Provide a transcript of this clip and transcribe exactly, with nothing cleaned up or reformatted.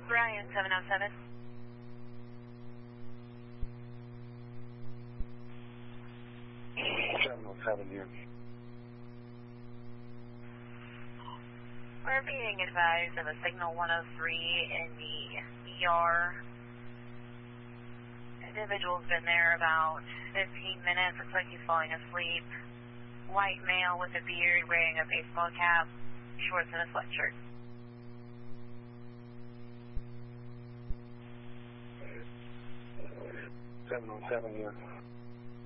Brian, seven oh seven. seven oh seven here. We're being advised of a signal one oh three in the E R. Individual's been there about fifteen minutes. Looks like he's falling asleep. White male with a beard, wearing a baseball cap, shorts, and a sweatshirt. seven oh seven here.